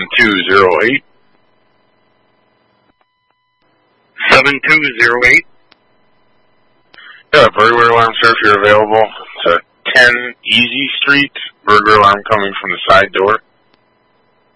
7208. 7208. Yeah, burglar alarm, sir, if you're available. It's 10 Easy Street. Burglar alarm coming from the side door.